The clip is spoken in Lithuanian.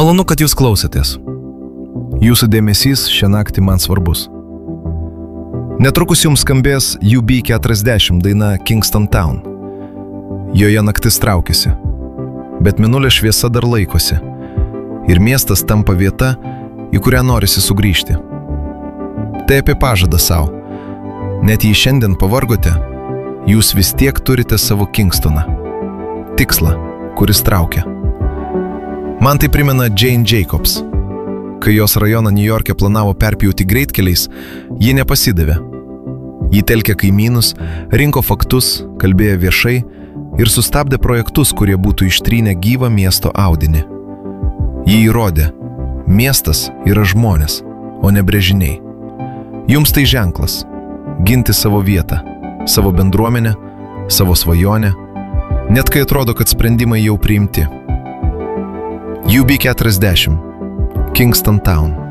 Malonu, kad jūs klausėtės. Jūsų dėmesys šią naktį man svarbus. Netrukus jums skambės UB40 daina Kingston Town. Joje naktis traukiasi, bet mėnulio šviesa dar laikosi ir miestas tampa vieta, į kurią norisi sugrįžti. Tai apie pažadą savo. Net jei šiandien pavargote, jūs vis tiek turite savo Kingstoną. Tikslą, kuris traukia. Man tai primena Jane Jacobs. Kai jos rajoną New York'e planavo perpjauti greitkeliais, ji nepasidavė. Ji telkė kaimynus, rinko faktus, kalbėjo viešai ir sustabdė projektus, kurie būtų ištrynę gyvą miesto audinį. Ji įrodė, miestas yra žmonės, o ne brėžiniai. Jums tai ženklas – ginti savo vietą, savo bendruomenę, savo svajonę, net kai atrodo, kad sprendimai jau priimti. UB40, Kingston Town.